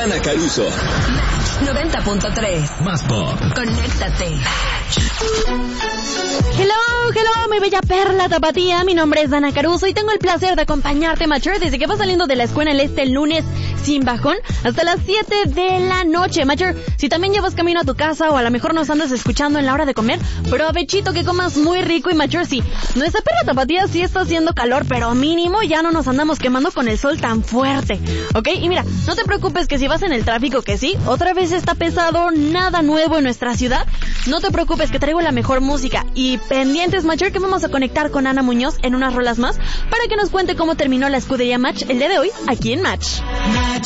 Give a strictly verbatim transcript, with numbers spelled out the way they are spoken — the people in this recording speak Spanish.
Dana Caruso. Match noventa punto tres. Más pop. Conéctate. Hello, hello, mi bella perla tapatía. Mi nombre es Dana Caruso y tengo el placer de acompañarte, Macher, desde que vas saliendo de la escuela el este el lunes sin bajón hasta las siete de la noche. Macher, si también llevas camino a tu casa o a lo mejor nos andas escuchando en la hora de comer, provechito que comas muy rico. Y Macher, sí, nuestra perla tapatía sí está haciendo calor, pero mínimo ya no nos andamos quemando con el sol tan fuerte, ¿ok? Y mira, no te preocupes que si vas en el tráfico, que sí, otra vez está pesado, nada nuevo en nuestra ciudad. No te preocupes que traigo la mejor música. Y pendientes, Macher, que vamos a conectar con Ana Muñoz en unas rolas más para que nos cuente cómo terminó la escudería Match el día de hoy aquí en Match.